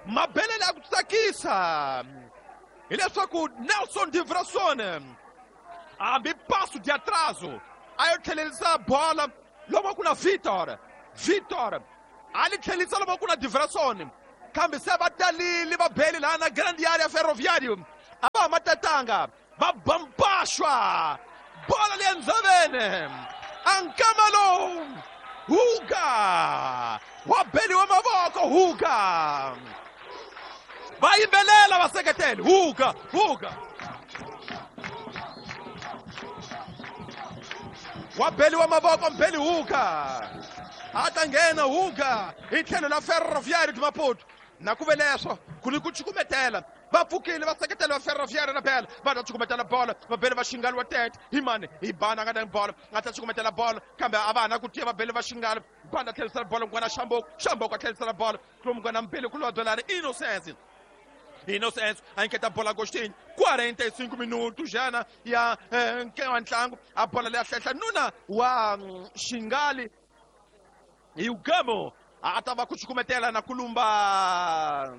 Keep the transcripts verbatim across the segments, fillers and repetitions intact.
mabele la kutsakisa hileswaku Nelson Diverson hambi passo de atraso aí tlhelelisa bola lomu kuna Vitor Vitor ali tlhelisa lomu kuna Diverson kambe se va talile vabeli lana grande área Ferroviário ava matatanga va bampashwa bola le ndzavene Ankamalo Huga wabeli wa mavoko Huga vai imbelela vaseketeli Huga Huga wabeli wa mavoko mbeli Huga atangena Huga itlhelo la Ferroviário de Maputo na kuve leswo kuni ku cukumetela va pfukile vaseketeli va Ferroviário na bela va ta cukumetela bola vabeli va xingalo wa tete hi mani hi bana nga na bola nga ta cukumetela bola kambe a vana ku tiva vabeli va xingalo banda tlhelisela bola n'wana Xamboko Xamboko a tlhelisela bola kulomu n'wana mbili ku lodolani Innocence Innocence a enketa bola Agostinho quarenta e cinco minutos já na ya nkewa ntlangu a bola le ahlehla nuna wa Xingali e o Gamo a tava ku cukumetela na kulumba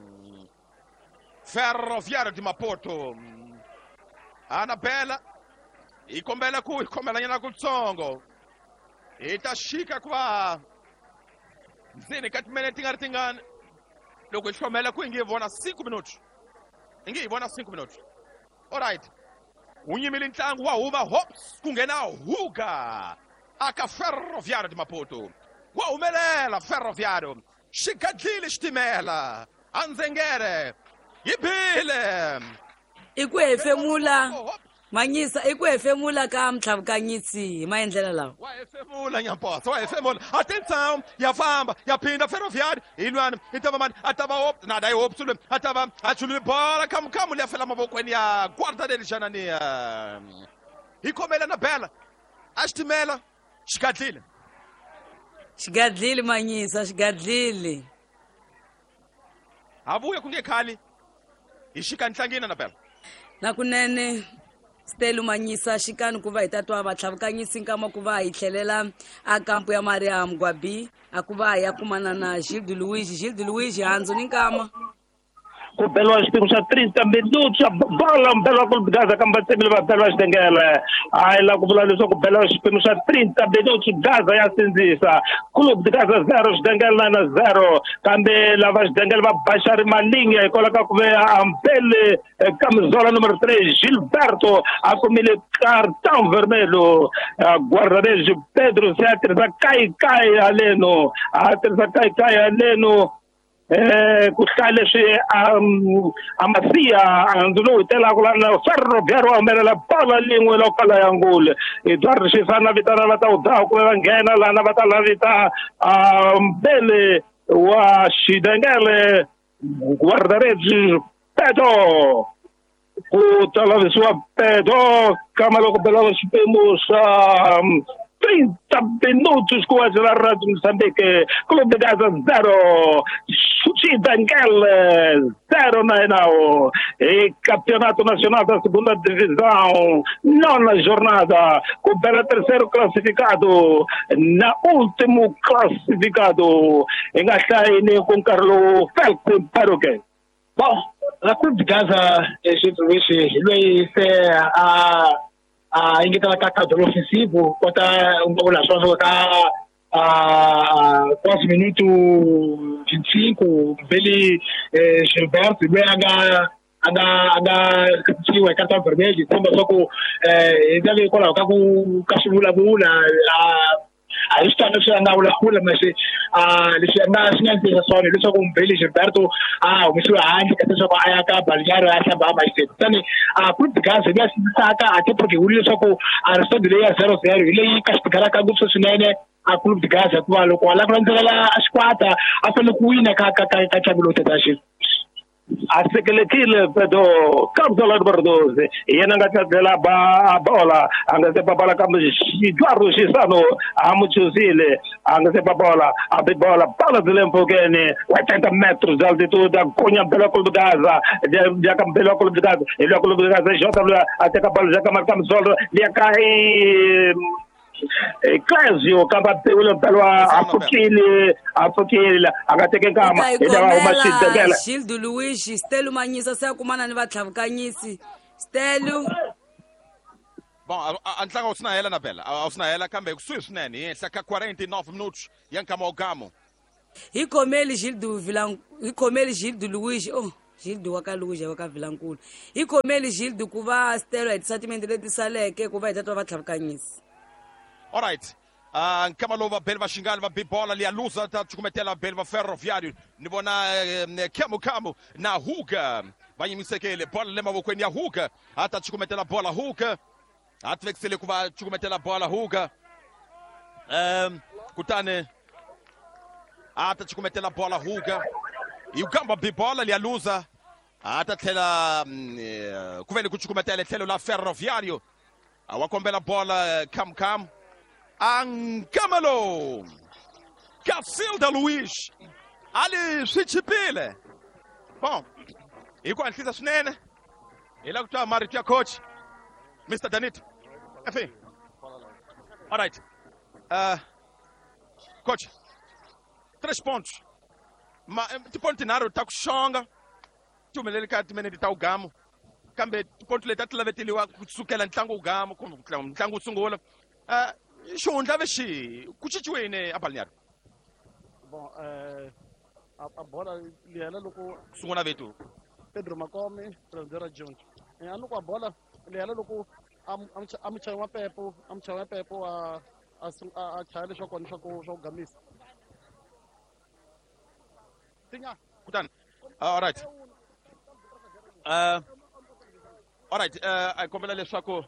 Ferroviário de Maputo Anabela ikombela ku ikombela nyana kutsongo itashika kwa nzini katimene tingari tingani loko ihlomela ku ingivona cinco minutos ingivona cinco minutos alright unyimile ntlangu wa huma hops kungena Huga aka Ferroviário de Maputo wa humelela Ferroviário xigadlile xitimela anzengere yibile ikwefemula Manyisa ikwefemula ka mtlhavukanyisi maendlela lawa wa efemula nyamposa wa efemula atenção ya famba ya pinda Ferroviário inwana itava mani atava op nada op sulu atava achulu bola kam kam le afela mavokweni ya guarda dele janania ikomela na bela astimela xigadlile xigadlile Manyisa xigadlile avuya kungekhali ishika ntlangina na bela nakunene Stelu Manyisa xikani ku va hi tatwa vatlhavukanyisi nkama ku va hi tlhelela a kampu ya Mariam Gwabi a ku va ya kumana na Gilles de Luigi Gilles de Luigi handzu ni nkama ku beliwa xipimu xa trinta minutos a bola mbeliwa Clube de Gaza kambatsebile va beliwa xidengele hayi la ku vula leswaku beliwa xipimu xa trinta minutos Gaza ya sindzisa Clube de Gaza zero xidengele na zero kambe lava xidengele va baxa rimalinga hikwalaho ka ku ve ambele camisola numero três Gilberto a kumile cartão vermelho guarda-redes Pedro se a tirhisa kayikayi haleno a tirhisa kayikayi haleno eh ku hlaya leswi amasiya andzulo hitelaka lana Ferroviário wa humelela bola lin'we la kala ya ngule Edward Xisana vitana va ta udhaha ku va nghena lana va ta lavita mbele wa xidengele guarda-redes Pedro ku ta lavisiwa Pedro kama loko bela xiphemu xa trinta minutos com a Rádio Moçambique Clube de Gaza zero Xidengele zero na Enao e Campeonato Nacional da Segunda Divisão nona jornada com o terceiro classificado na último classificado em Achaine com Carlo Felton Paruque. Bom, a Clube de Gaza é gente lui c'est a a ingitala ka cadro ofensivo contra um população jogar a quase minuto vinte e cinco Beli Gilberto ele aga aga aga kiwa cartão vermelho como só com eh deve colocar com cachula bula a está no chão na ula mas a lhe na sinal de ação ele só com Beli Gilberto ah o mistura antes que só vai acabar balneário essa ba mais então a Clube de Gaza ele se saca até porque o só com a resta de zero zero ele castigara ka grupo sunene a Clube de Gaza kwa lo kwa la grandela a squadra a pelo kuina ka ka ka chabulote dashi asekelekile Pedro Camzola Bordoze yena ngatsela ba bola angasepa bola kambe Eduardo Xisano amuchuzile angasepa bola abe bola bola de lempogene oitenta metros de altitude conha pela Clube de Gaza já pela Clube de Gaza ele é o Clube de Gaza J W até que a bola já marca Camzola ele cai Clésio kabapewule belwa afukile afukile akateke kama itayikhomela Gilles Louis Stelu Manyisa seyakumana ni vatlhavukanyisi Stelu. Bom, a ntlangu a wu si na hela na bela a wu si na hela kambe kusuhi swinene henhla ka quarenta e nove minutos ya nkama wa gamo. Hi khomeli Gilles du Vilan hi khomeli Gilles du Louis oh Gilles du wa ka Louis wa ka Vilankulu hi khomeli Gilles du ku va Stelu hi tisatimende leti saleke ku va hi ta twa vatlhavukanyisi. Alright. Uh, nkama lowu vabeli va xingani va bibola liya luza ta cukumetela vabeli va ferroviário ni vona uh, Kemu Kemu na Huga va yimisekele bola le mavokweni ya Huga a ta cukumetela bola Huga a ti vekisele ku va cukumetela bola Huga um, kutani a ta cukumetela bola Huga hi gamba bibola liya luza a ta tlhela um, ku ve ni ku cukumetela tlhelo la ferroviário a wa kombela bola Kemu Kemu Angamalo Cacilda Luiz ali swi chipile. Bom, hi ku hatlisa swinene hi la ku twa marito ya coach Mister Danito. Enfim. All right. Uh, coach, três pontos. Ma tiponto tinharhu ta ku xonga ti humelele ka timinete ta ugamo kambe tiponto leti a ti laveteliwa kusukela ntlangu ugamo kumbe ntlangu wu sungula. Uh, xihundla vexi ku cinciwile a Balneário. Bom, eh, a, a bola liyela loko sungula vetu Pedro Makome Trandera Jones. Eh, a loko a bola liyela loko a muchayi wa pepo a muchayi wa pepo a a a chaya leswaku kona swa ku swa ku gamisa. Tinya kutani. All right. Uh, all right, uh, a kombela leswaku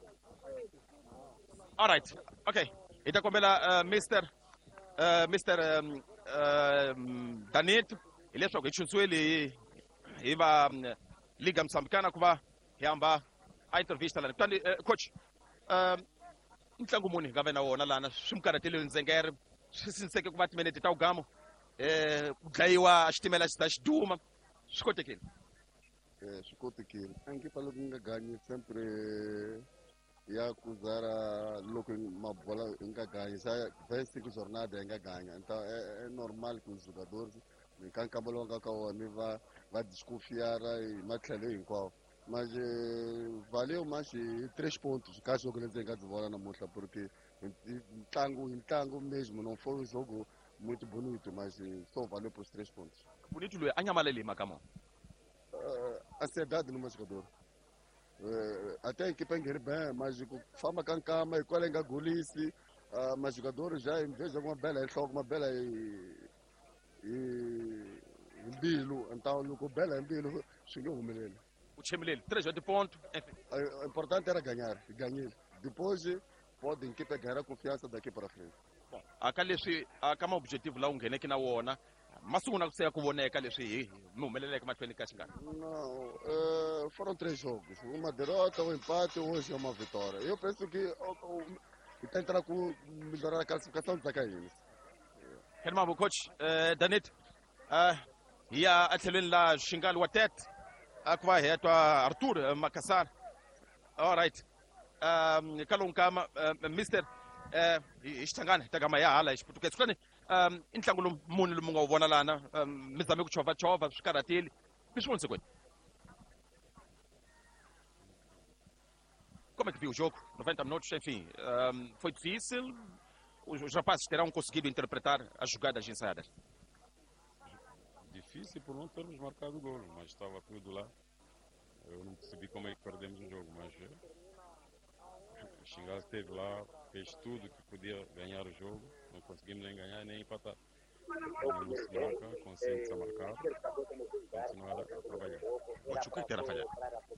all right. Okay. Ita kombela uh, Mister uh, Mister um, uh, Danito hileswaku hi chunsweli hi va Liga Msambikana ku va hi hamba a intervista lana. Kutani uh, coach uh, ntlangu muni nga ve na wona lana swi mi karhatele ndzengere swi siniseke ku va timinete ta ugamo eh ku dlayiwa xitimela xi ta xi duma swi kotekile. Eh swi kotekile anche pa loko nga ganyi sempre ya kuzara loko mabola nga ganyi sa vesti jornada nga ganha então é, é normal que os jogadores em campo longa ka wona va va desconfiar e matlhelo hinkwawo mas valeu mais três pontos ka jogo leyi nga byi vona namuntlha porque ntlangu ntlangu mesmo não foi um jogo muito bonito mas só valeu por três pontos. Bonito loyi a nyamalele makamo ansiedade no jogador. Uh, até a equipe é bem, mas fama cancama e qual é a golice, uh, mas jogadores já em vez de uma bela joga uma bela e e bilo, então o bela bilo chegou o menino. O Chemilele, três de ponto. Uh, o importante era ganhar, ganhar. Depois pode a equipe ganhar a confiança daqui para frente. Bom, a leswi a kama objetivo lá ungene que na wona masunguna kuseya ku voneka leswi mi humeleleke mahlweni ka xingana. Não, uh, foram três jogos, uma derrota, um empate, hoje é uma vitória. Eu penso que está entrando com melhorar a classificação da Caínes. Helmabo coach uh, Danito uh, hiya atlhelweni la xingali wa tet a ku va hi twa Arthur uh, Makassar. All right. Um kalong kama uh, Mister eh hi xithangana ta kama ya hala hi xiputukezi kutani um intlangu lomu muni lomu nga wu vona lana mi zame ku chovachova swi karhateli mi swi vonise kwini. Como é que viu o jogo? noventa minutos, enfim, um, foi difícil. Os, os rapazes terão conseguido interpretar as jogadas ensaiadas. Difícil por não termos marcado o gol, mas estava tudo lá. Eu não percebi como é que perdemos o jogo, mas o Xingal esteve lá, fez tudo que podia ganhar o jogo, não conseguimos nem ganhar nem empatar. Não se marca, consciente a marcar, continuar a trabalhar. O que era falhar?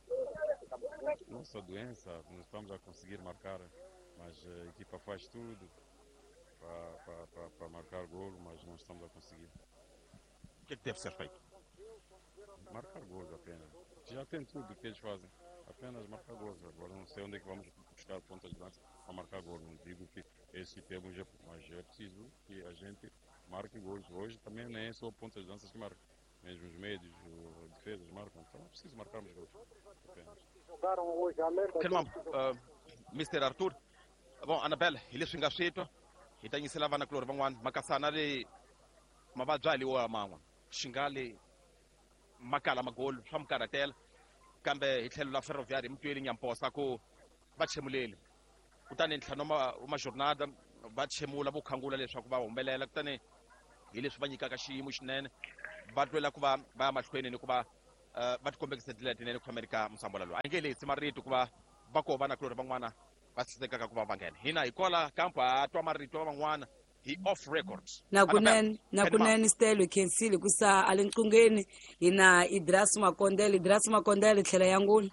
Nossa doença, não estamos a conseguir marcar, mas a equipa faz tudo para marcar gol, mas não estamos a conseguir. O que, é que deve ser feito? Marcar gols apenas. Já tem tudo que eles fazem. Apenas marcar gols. Agora não sei onde é que vamos buscar pontas de lança para marcar gols. Não digo que esse temos, mas é preciso que a gente marque gols. Hoje também nem é só pontas de lança que marcam. Mesmo os médios, as defesas marcam. Então é preciso marcarmos gols. Apenas. Helmam, uh, Mister Arthur, bon Annabelle hi leswi nga switwa hi ta yingisela vana kulori van'wana makasana le mavabyi aliwa man'we xingale makala magolo swa mukarhatela kambe hi tlhelo la ferroviary mutweli nyamposa ku va chemuleli kutani ntlhanu ma jornada va chemula vo khangula leswaku va humelela kutani hi leswi va nyikaka xiyimo xinene va twela ku va va ya mahlweni ni ku va va tikombekisa tindlela tinene ku Amerika musambola loyi a nge lehisi marito ku va va ko vana kulori van'wana va sisekaka ku va va nghena hina hi kola kampo a twa marito van'wana hi off records nakunene nakunene Stelo hi khensile kusa alenqungeni hina Idras Makondele Idras Makondele tlhela yanguni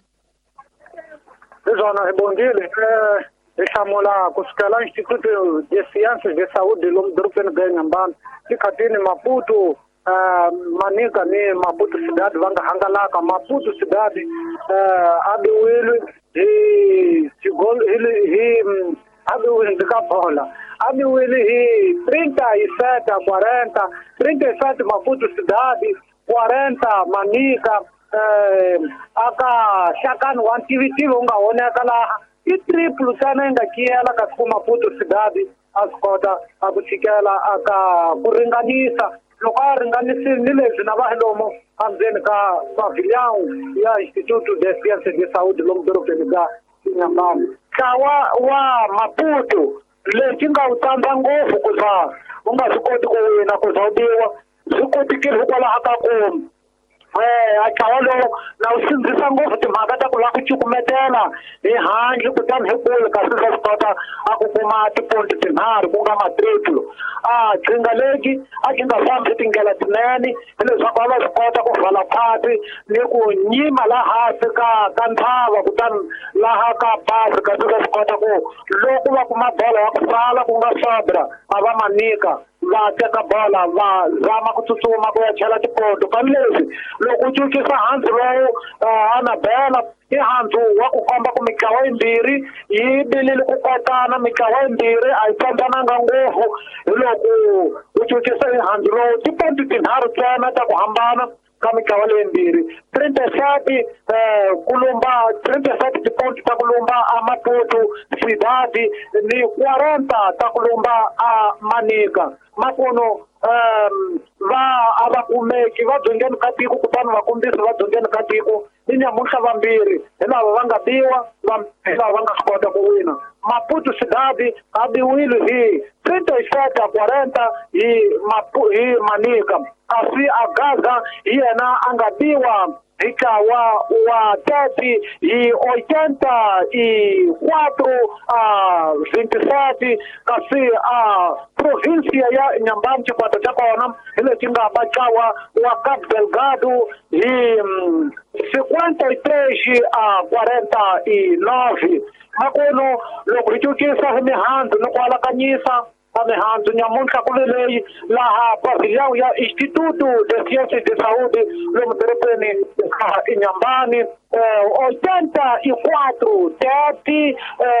Izona ibongile eh ihlamula kusukela Institute de Sciences de Saúde lomdorofeni Nyambani tikhatini Maputo Uh, Manika ni Maputo cidade vanga hangalaka Maputo cidade uh, abiwili hi sigol hi hi abiwili dikapola abiwili hi trinta e sete a quarenta trinta e sete Maputo cidade quarenta Manika uh, aka shakani wantivitivi ungaoneka laha i triple sana inga kiela kasiku Maputo cidade asikota akuchikela aka kuringanisa loko a ringanisile ni leswi na va lomu endzeni ka pavilhão ya Instituto de Ciências de Saúde lomu dorobeni ka Nyambani ntlawa wa Maputo lexi nga wu tsandza ngopfu ku za u nga swi koti ku wina ku za u biwa swi kotikile hikwalaho ka ku eh a ntlawa lowu na wu sindzisa ngopfu timhaka ta ku lava ku cukumetela ehandle kutani hi kule kasi swi swi kota a ku kuma tiponti tinharhu ku nga matriple a dzinga leki a xi nga fambi tindlela tinene leswaku a va swi kota ku rhwala phati ni ku nyima laha hansi ka ka ntshava kutani laha ka basi kasi va swi kota ku loko va kuma bola ya ku sala ku nga sobra a va manika va teka bola va zama ku tsutsuma ku ya chela tipoto kambe leswi loko u cukisa handzu lowu Annabelle i handzu wa ku komba ku mitlawa yimbirhi yi bilile ku kotana mitlawa yimbirhi a yi tsandzananga ngopfu hi loko u cukisa handzu lowu tiponti tinharhu ntsena ta ku hambana ka mitlawa leyimbirhi trinta-sete kulumba trinta-sete tiponti ta kulumba a Maputo Cidade ni quarenta ta kulumba a Manika makuno um va a va kumeki va dzongeni ka tiko kutani vakombisi va dzongeni ka tiko i nyamuntlha vambirhi hi lava va nga biwa lava va nga swi kota ku wina Maputo Cidade a biwile hi trinta-sete a quarenta hi hi Manika kasi a Gaza hi yena a nga biwa hi ntlawa wa thirty hi oitenta e quatro a vinte-sete kasi a província ya Nyambani xikwata xa kona hi lexi nga va ntlawa wa Cabo Delgado hi cinquenta e três a quarenta e nove makuno loko hi cukisa hi mihandzu ni ku alakanyisa a mihandzu nyamuntlha ku leyi laha pavilhão ya Instituto de Ciências de Saúde lomu dorobeni i Nyambani oitenta e quatro thirty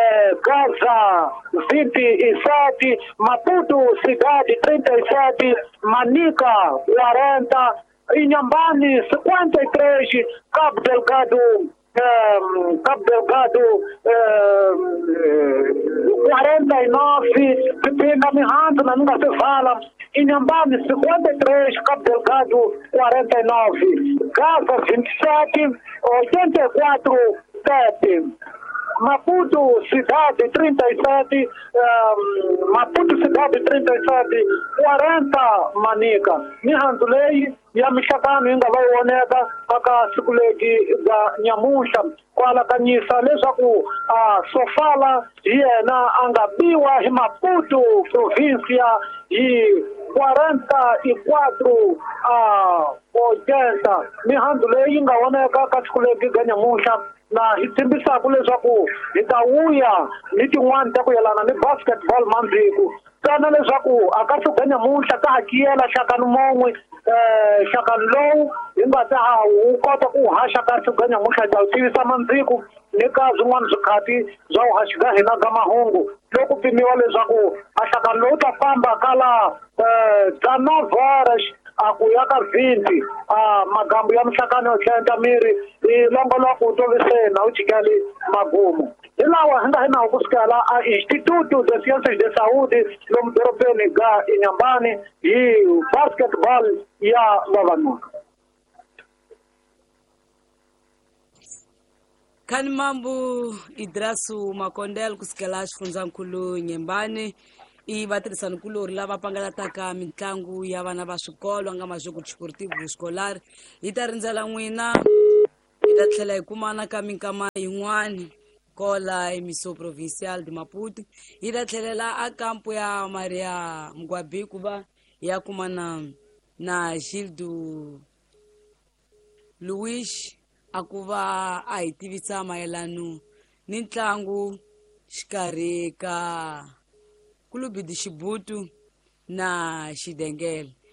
Gaza vinte e sete Maputo Cidade trinta e sete Manika quarenta i Nyambani cinquenta e três Cabo Delgado Um, Cabo Delgado um, quarenta e nove Pipinga mihandzu na ninga se fala i Nyambani cinquenta e três Cabo Delgado quarenta e nove Gaza vinte e sete oitenta e quatro sete Maputo Cidade trinta e sete um, Maputo Cidade trinta e sete quarenta Manika mihandzu leyi ya mihlakano yi nga va voneka aka siku legi ga nyamuntlha ku alakanyisa leswaku a Sofala hi yena a nga biwa hi Maputo provincia hi quarenta e quatro a oitenta mihandzu leyi nga voneka ka siku legi ga nyamuntlha na hi tshembisaka leswaku hi ta vuya ni tin'wana ta ku yelana ni basketball mandziku kana leswaku aka suka nyamuntlha ka hakiyela xakani mon'we eh xakani lowu hi nga ta wu kota ku haxa ka suka nyamuntlha ta tivisa mandziku ni ka zwin'wana swikhati bya u haxika hina ka mahungu loko pimiwa leswaku a xakani lowu ta famba ka la eh ka nove horas a ku ya ka vhindi a magambo ya mihlakano yo tlenta miri i longoloko u tovisena u jikali magumu hi lawa hi nga hi nawu kusukela a instituto de ciências de saúde lomu dorobeni ga inyambani hi basketball ya vavanuna. Khani mambu Idrasu Makondel kusukela xifundzakulu Nyembani i vatirhisanikulori lava pangalataka mitlangu ya vana va swikolo nga majoko sportivo escolar hi ta rindzela n'wina hi ta tlhela hi kumana ka minkama yin'wani kola emiso provincial de Maputo hi ta tlhelela a kampo ya Maria Mgwabi ku va ya kumana na Gildo Luis a ku va a hi tivisa mayelano ni ntlangu xikarhi ka Clube de Xibutu na Xidengele.